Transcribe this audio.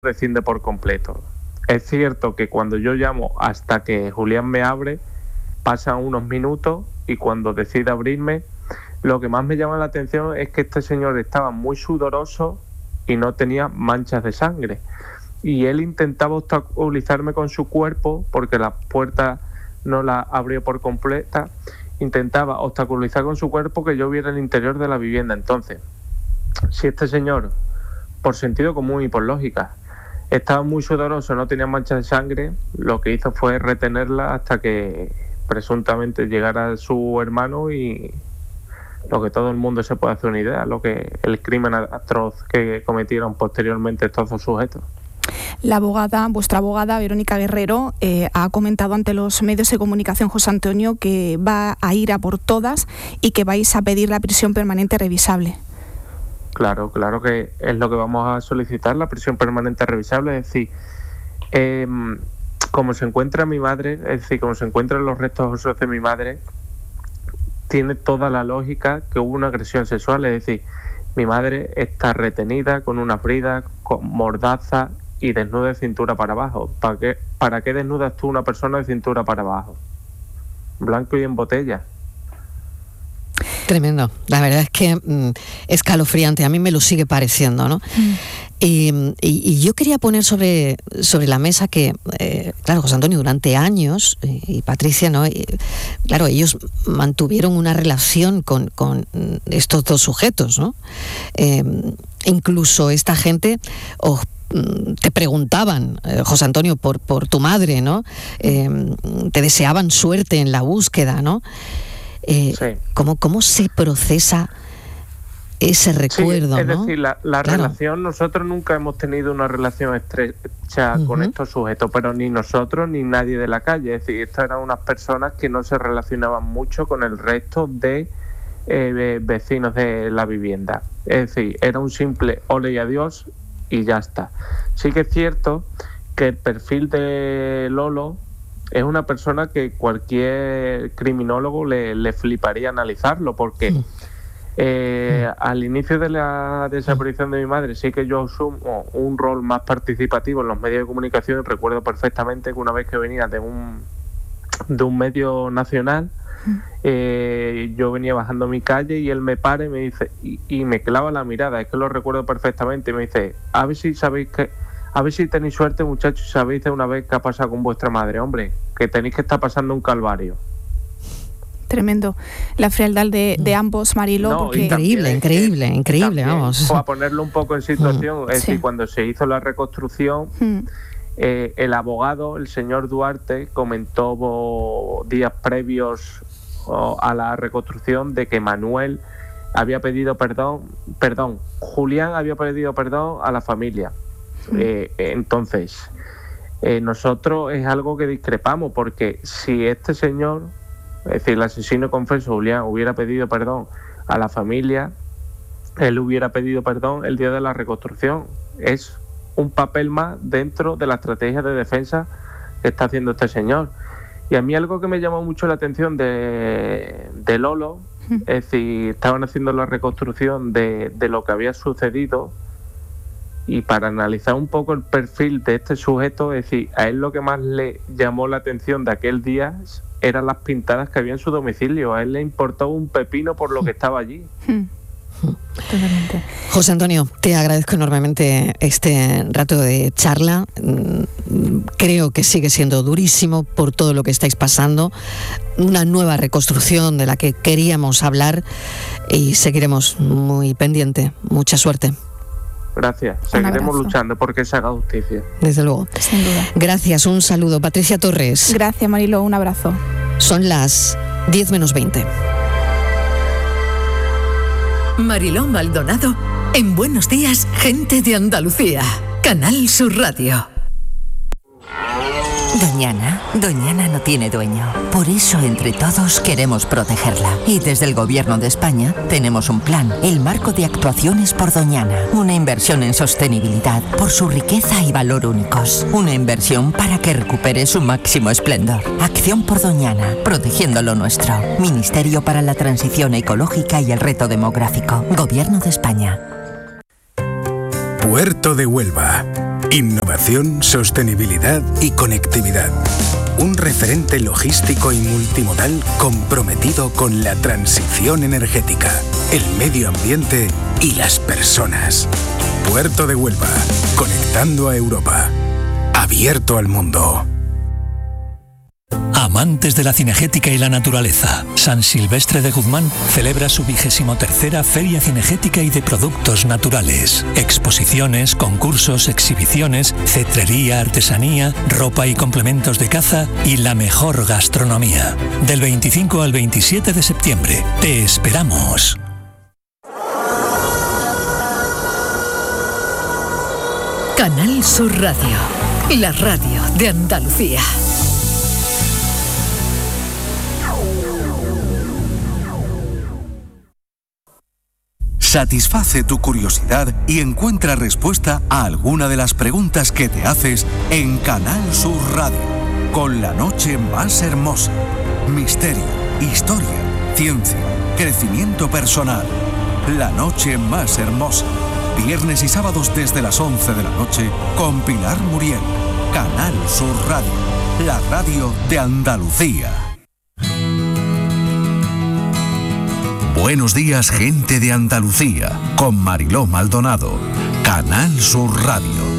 rescinde por completo. Es cierto que cuando yo llamo hasta que Julián me abre, pasan unos minutos y cuando decide abrirme, lo que más me llama la atención es que este señor estaba muy sudoroso y no tenía manchas de sangre. Y él intentaba obstaculizarme con su cuerpo porque la puerta no la abrió por completa. Intentaba obstaculizar con su cuerpo que yo viera el interior de la vivienda. Entonces, si este señor, por sentido común y por lógica, estaba muy sudoroso, no tenía manchas de sangre, lo que hizo fue retenerla hasta que presuntamente llegara su hermano y lo que todo el mundo se puede hacer una idea, lo que el crimen atroz que cometieron posteriormente estos dos sujetos. La abogada, vuestra abogada, Verónica Guerrero, ha comentado ante los medios de comunicación, José Antonio, que va a ir a por todas y que vais a pedir la prisión permanente revisable. Claro que es lo que vamos a solicitar, la prisión permanente revisable. Es decir, como se encuentra mi madre, es decir, como se encuentran los restos óseos de mi madre, tiene toda la lógica que hubo una agresión sexual. Es decir, mi madre está retenida con una brida, con mordaza y desnuda de cintura para abajo. ¿Para qué desnudas tú una persona de cintura para abajo? Blanco y en botella. Tremendo. La verdad es que escalofriante. A mí me lo sigue pareciendo, ¿no? Y yo quería poner sobre la mesa que, claro, José Antonio, durante años, y Patricia, ¿no? Claro, ellos mantuvieron una relación con estos dos sujetos, ¿no? Incluso esta gente te preguntaban, José Antonio, por tu madre, ¿no? Te deseaban suerte en la búsqueda, ¿no? Sí. ¿Cómo se procesa ese recuerdo? Sí, es ¿no? decir, la claro. relación, nosotros nunca hemos tenido una relación estrecha con estos sujetos, pero ni nosotros ni nadie de la calle. Es decir, estas eran unas personas que no se relacionaban mucho con el resto de vecinos de la vivienda. Es decir, era un simple ole y adiós y ya está. Sí que es cierto que el perfil de Lolo es una persona que cualquier criminólogo le fliparía analizarlo, porque al inicio de la desaparición de mi madre sí que yo asumo un rol más participativo en los medios de comunicación. Recuerdo perfectamente que una vez que venía de un medio nacional, yo venía bajando mi calle y él me para y me dice, y me clava la mirada, es que lo recuerdo perfectamente, y me dice, a ver si tenéis suerte, muchachos, y sabéis de una vez qué ha pasado con vuestra madre. Hombre, que tenéis que estar pasando un calvario. Tremendo. La frialdad de ambos, Mariló. No, porque... Increíble, también, vamos. Para ponerlo un poco en situación, es decir, cuando se hizo la reconstrucción, el abogado, el señor Duarte, comentó días previos a la reconstrucción de que Manuel había pedido perdón, Julián había pedido perdón a la familia. Entonces, nosotros es algo que discrepamos, porque si este señor, es decir, el asesino confeso Julián, hubiera pedido perdón a la familia, él hubiera pedido perdón el día de la reconstrucción. Es un papel más dentro de la estrategia de defensa que está haciendo este señor. Y a mí algo que me llamó mucho la atención de Lolo, es decir, estaban haciendo la reconstrucción de lo que había sucedido, y para analizar un poco el perfil de este sujeto, es decir, a él lo que más le llamó la atención de aquel día eran las pintadas que había en su domicilio. A él le importó un pepino por lo que estaba allí. Totalmente. José Antonio, te agradezco enormemente este rato de charla. Creo que sigue siendo durísimo por todo lo que estáis pasando. Una nueva reconstrucción de la que queríamos hablar y seguiremos muy pendiente. Mucha suerte. Gracias. Seguiremos luchando porque se haga justicia. Desde luego. Sin duda. Gracias, un saludo. Patricia Torres. Gracias, Mariló, un abrazo. Son las 10 menos 20. Mariló Maldonado en Buenos Días, Gente de Andalucía. Canal Sur Radio. Doñana no tiene dueño. Por eso entre todos queremos protegerla. Y desde el Gobierno de España tenemos un plan, el Marco de Actuaciones por Doñana. Una inversión en sostenibilidad por su riqueza y valor únicos. Una inversión para que recupere su máximo esplendor. Acción por Doñana, protegiendo lo nuestro. Ministerio para la Transición Ecológica y el Reto Demográfico. Gobierno de España. Puerto de Huelva. Innovación, sostenibilidad y conectividad. Un referente logístico y multimodal comprometido con la transición energética, el medio ambiente y las personas. Puerto de Huelva, conectando a Europa. Abierto al mundo. Amantes de la cinegética y la naturaleza, San Silvestre de Guzmán celebra su 23ª Feria Cinegética y de Productos Naturales. Exposiciones, concursos, exhibiciones, cetrería, artesanía, ropa y complementos de caza y la mejor gastronomía. Del 25 al 27 de septiembre. ¡Te esperamos! Canal Sur Radio, la radio de Andalucía. Satisface tu curiosidad y encuentra respuesta a alguna de las preguntas que te haces en Canal Sur Radio, con la noche más hermosa. Misterio, historia, ciencia, crecimiento personal. La noche más hermosa. Viernes y sábados desde las 11 de la noche con Pilar Muriel. Canal Sur Radio, la radio de Andalucía. Buenos días, gente de Andalucía, con Mariló Maldonado. Canal Sur Radio.